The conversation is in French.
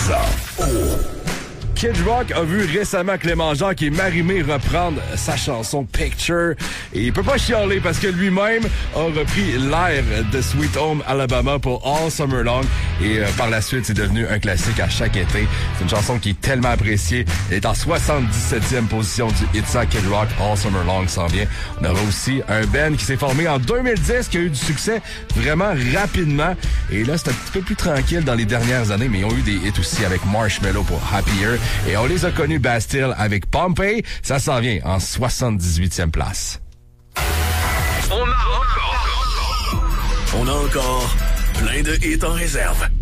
ça. Oh! Kid Rock a vu récemment Clément Jacques et Marie-Mé reprendre sa chanson Picture. Et il peut pas chialer parce que lui-même a repris l'air de Sweet Home Alabama pour All Summer Long. Et par la suite, c'est devenu un classique à chaque été. C'est une chanson qui est tellement appréciée. Elle est en 77e position du It's a Kid Rock. All Summer Long s'en vient. On aura aussi un band qui s'est formé en 2010, qui a eu du succès vraiment rapidement. Et là, c'est un petit peu plus tranquille dans les dernières années, mais ils ont eu des hits aussi avec Marshmello pour Happier. Et on les a connus Bastille avec Pompeii. Ça s'en vient en 78e place. On a encore plein de hits en réserve.